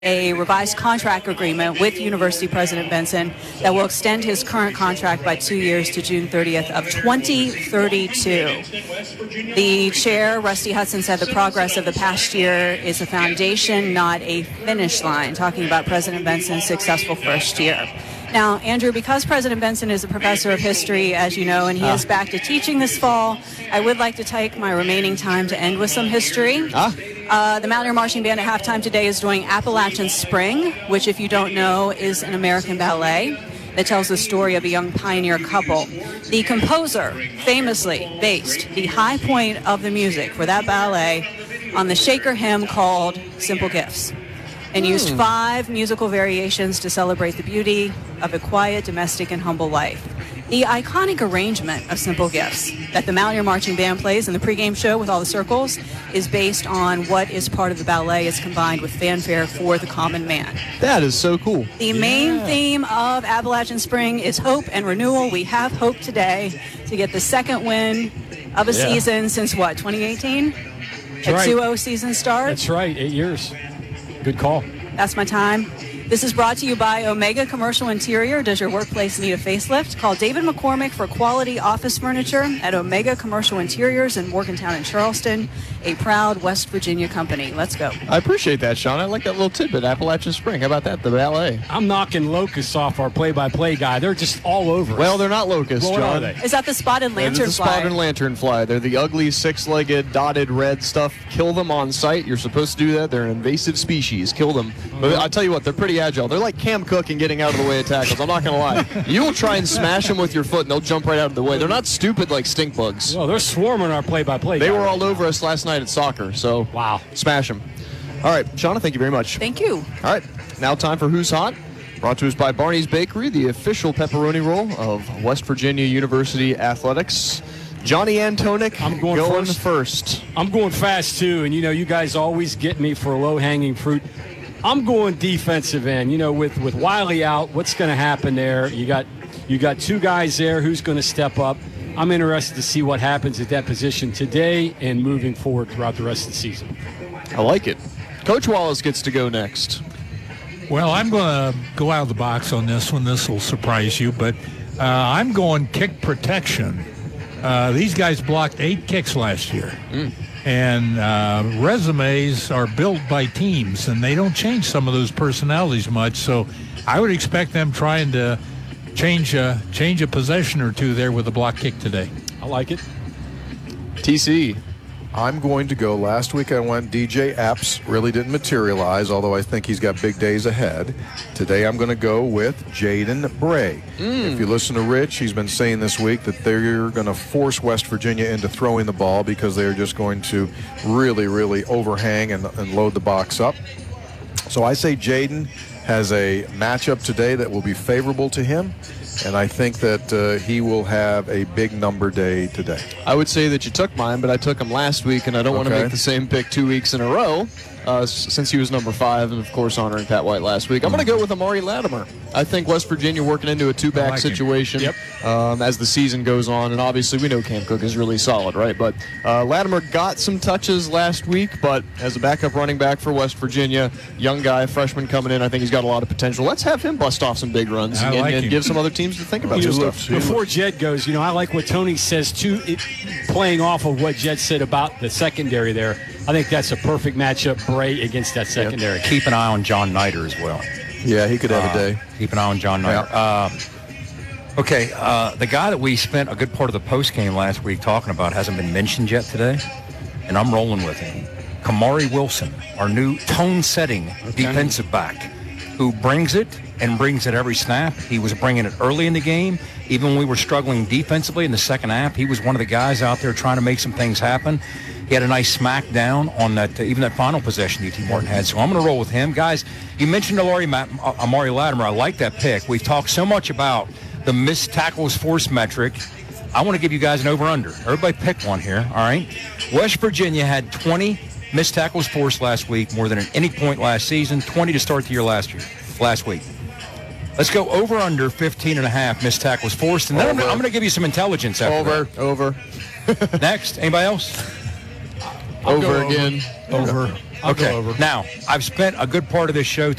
a revised contract agreement with University President Benson that will extend his current contract by 2 years to June 30th of 2032. The chair, Rusty Hutson, said the progress of the past year is a foundation, not a finish line, talking about President Benson's successful first year. Now, Andrew, because President Benson is a professor of history, as you know, and he is back to teaching this fall, I would like to take my remaining time to end with some history. The Mountaineer Marching Band at halftime today is doing Appalachian Spring, which, if you don't know, is an American ballet that tells the story of a young pioneer couple. The composer famously based the high point of the music for that ballet on the Shaker hymn called Simple Gifts, and used 5 musical variations to celebrate the beauty of a quiet, domestic, and humble life. The iconic arrangement of Simple Gifts that the Mountaineer Marching Band plays in the pregame show with all the circles is based on what is part of the ballet is combined with fanfare for the common man. That is so cool. The main theme of Appalachian Spring is hope and renewal. We have hope today to get the second win of a season since what, 2018? A 2-0 season start? That's right, 8 years. Good call. That's my time. This is brought to you by Omega Commercial Interior. Does your workplace need a facelift? Call David McCormick for quality office furniture at Omega Commercial Interiors in Morgantown and Charleston, a proud West Virginia company. Let's go. I appreciate that, Sean. I like that little tidbit, Appalachian Spring. How about that, the ballet? I'm knocking locusts off our play-by-play guy. They're just all over us. Well, they're not locusts, Well, John. what are they? Is that the spotted lanternfly? They're the spotted lanternfly. They're the ugly, 6-legged, dotted red stuff. Kill them on sight. You're supposed to do that. They're an invasive species. Kill them. But I'll tell you what, they're pretty agile. They're like Cam Cook in getting out of the way of tackles. I'm not going to lie. You will try and smash them with your foot, and they'll jump right out of the way. They're not stupid like stink bugs. Well, they're swarming our play-by-play guy. They were all over us last night at soccer, so wow, smash them. All right, Shauna, thank you very much. Thank you. All right, now time for Who's Hot. Brought to us by Barney's Bakery, the official pepperoni roll of West Virginia University Athletics. Johnny Antonik, I'm going first. I'm going fast, too, and, you guys always get me for low-hanging fruit. I'm going defensive end. With Wiley out, what's going to happen there? You got 2 guys there. Who's going to step up? I'm interested to see what happens at that position today and moving forward throughout the rest of the season. I like it. Coach Wallace gets to go next. Well, I'm going to go out of the box on this one. This will surprise you, but I'm going kick protection. These guys blocked 8 kicks last year. And resumes are built by teams, and they don't change some of those personalities much. So I would expect them trying to change a possession or two there with a block kick today. I like it. TC. I'm going to go. Last week I went DJ Epps. Really didn't materialize, although I think he's got big days ahead. Today I'm going to go with Jaden Bray. If you listen to Rich, he's been saying this week that they're going to force West Virginia into throwing the ball because they're just going to really, really overhang and load the box up. So I say Jaden has a matchup today that will be favorable to him. And I think that he will have a big number day today. I would say that you took mine, but I took him last week, and I don't want to make the same pick 2 weeks in a row since he was number 5 and, of course, honoring Pat White last week. I'm going to go with Amari Latimer. I think West Virginia working into a 2-back situation as the season goes on. And obviously we know Cam Cook is really solid, right? But Latimer got some touches last week, but as a backup running back for West Virginia, young guy, freshman coming in, I think he's got a lot of potential. Let's have him bust off some big runs and give some other teams to think about some stuff. Before Jed goes, I like what Tony says, too, playing off of what Jed said about the secondary there. I think that's a perfect matchup, Bray against that secondary. Keep an eye on John Nider as well. Yeah, he could have a day. Keep an eye on John Nider. The guy that we spent a good part of the postgame last week talking about hasn't been mentioned yet today, and I'm rolling with him. Kamari Wilson, our new tone-setting defensive back, who brings it every snap. He was bringing it early in the game. Even when we were struggling defensively in the second half, he was one of the guys out there trying to make some things happen. He had a nice smack down on that, even that final possession UT Martin had. So I'm going to roll with him. Guys, you mentioned Amari Latimer. I like that pick. We've talked so much about the missed tackles force metric. I want to give you guys an over-under. Everybody pick one here, all right? West Virginia had 20 missed tackles forced last week, more than at any point last season, 20 to start the year last week. Let's go over-under 15.5 missed tackles forced. And then I'm going to give you some intelligence after that. Over. Next. Anybody else? I'll go over again. Over. I'll go Okay. over. Now, I've spent a good part of this show